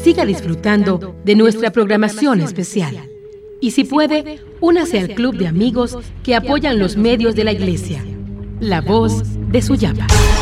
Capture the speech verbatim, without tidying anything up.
siga disfrutando de nuestra programación especial. Y si puede, únase al club de amigos que apoyan los medios de la Iglesia. La Voz de Suyapa.